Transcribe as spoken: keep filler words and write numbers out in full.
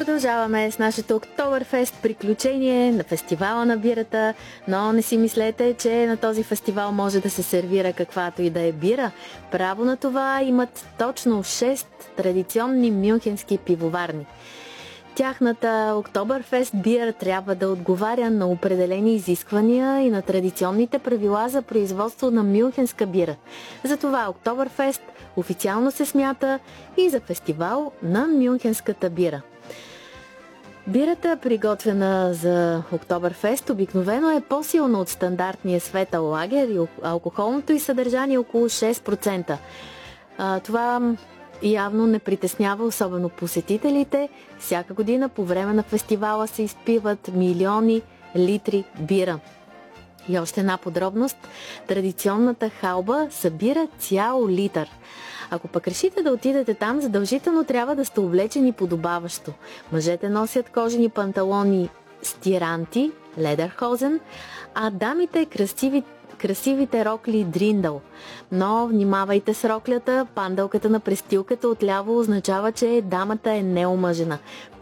Продължаваме с нашето Октоберфест приключение на фестивала на бирата, но не си мислете, че на този фестивал може да се сервира каквато и да е бира. Право на това имат точно шест традиционни мюнхенски пивоварни. Тяхната Октоберфест бира трябва да отговаря на определени изисквания и на традиционните правила за производство на мюнхенска бира. Затова Октоберфест официално се смята и за фестивал на мюнхенската бира. Бирата, приготвена за Октоберфест, обикновено е по-силна от стандартния светъл лагер и алкохолното й съдържание е около шест процента. А, това явно не притеснява особено посетителите. Всяка година по време на фестивала се изпиват милиони литри бира. И още една подробност. Традиционната халба събира цял литър. Ако пък решите да отидете там, задължително трябва да сте облечени подобаващо. Мъжете носят кожени панталони с тиранти, ледерхозен, а дамите красиви, красивите рокли дриндъл. Но внимавайте с роклята, пандълката на престилката отляво означава, че дамата е неомъжена.